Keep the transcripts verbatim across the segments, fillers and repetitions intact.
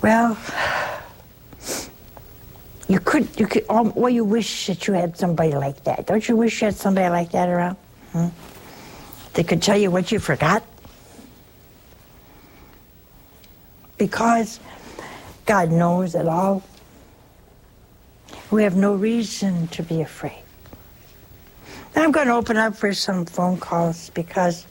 Well, you could, you could, um, well, you wish that you had somebody like that. Don't you wish you had somebody like that around? Hmm? They could tell you what you forgot? Because God knows it all. We have no reason to be afraid. Now I'm going to open up for some phone calls because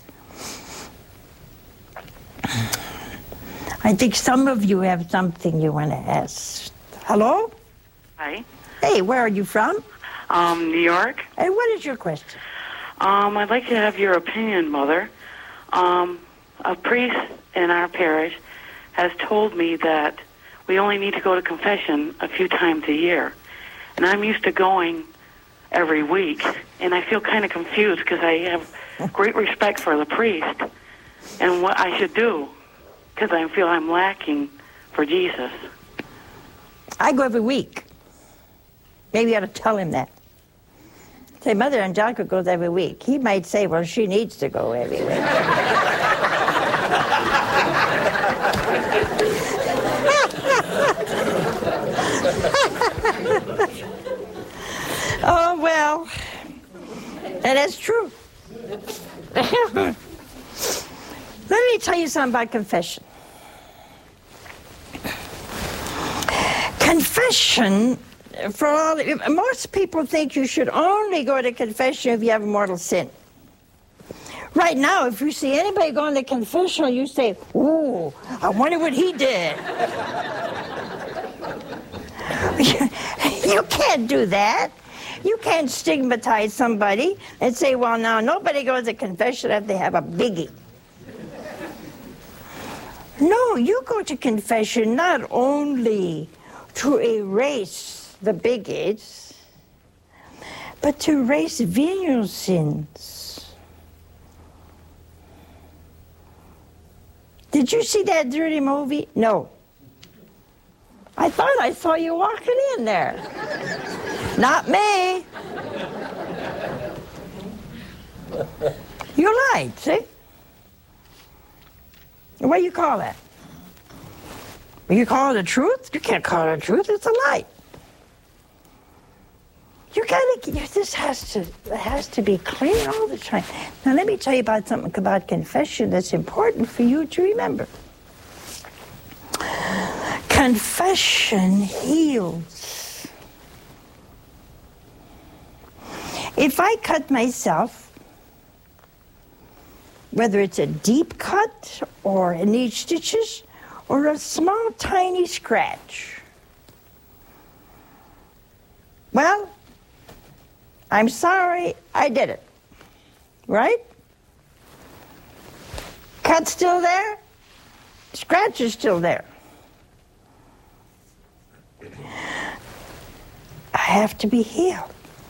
I think some of you have something you want to ask. Hello? Hi. Hey, where are you from? Um, New York. And what is your question? Um, I'd like to have your opinion, Mother. Um, a priest in our parish has told me that we only need to go to confession a few times a year. And I'm used to going every week, and I feel kind of confused because I have great respect for the priest and what I should do because I feel I'm lacking for Jesus. I go every week. Maybe you ought to tell him that. Say, Mother Angelica goes every week. He might say, well, she needs to go every week. Oh, well, and that's true. Let me tell you something about confession. Confession, for all, most people think you should only go to confession if you have a mortal sin. Right now, if you see anybody going to confessional, you say, ooh, I wonder what he did. You can't do that. You can't stigmatize somebody and say, well, now, nobody goes to confession if they have a biggie. No, you go to confession not only to erase the biggies, but to erase venial sins. Did you see that dirty movie? No. I thought I saw you walking in there. Not me. You lied, see? What do you call that? You call it the truth? You can't call it the truth. It's a lie. You gotta. This has to it has to be clear all the time. Now let me tell you about something about confession that's important for you to remember. Confession heals. If I cut myself, whether it's a deep cut or it needs stitches or a small tiny scratch, well, I'm sorry, I did it. Right? Cut's still there, scratch is still there. I have to be healed.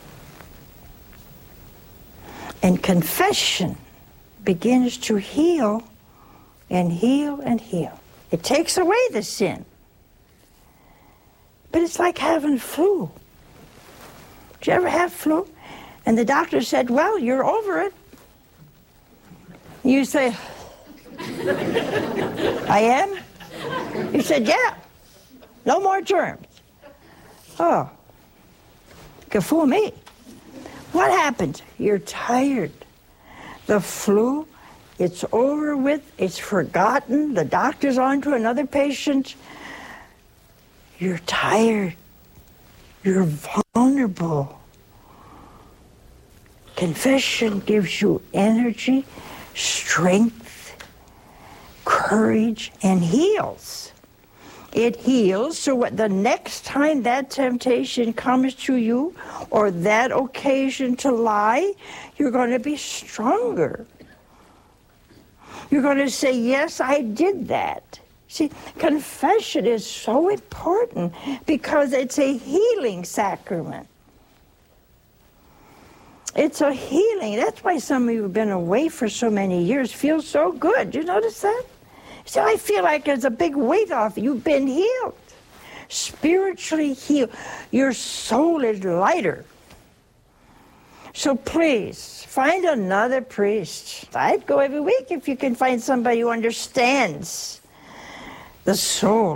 And confession begins to heal and heal and heal. It takes away the sin. But it's like having flu. Did you ever have flu? And the doctor said, well, you're over it. You say, I am? He said, yeah. No more germs. Oh, could fool me. What happens? You're tired. The flu, it's over with, it's forgotten, the doctor's on to another patient. You're tired. You're vulnerable. Confession gives you energy, strength, courage, and heals. It heals so what the next time that temptation comes to you or that occasion to lie, you're going to be stronger. You're going to say, yes, I did that. See, confession is so important because it's a healing sacrament. It's a healing. That's why some of you have been away for so many years feel so good. You notice that? So I feel like there's a big weight off. You've been healed. Spiritually healed. Your soul is lighter. So please, find another priest. I'd go every week if you can find somebody who understands the soul.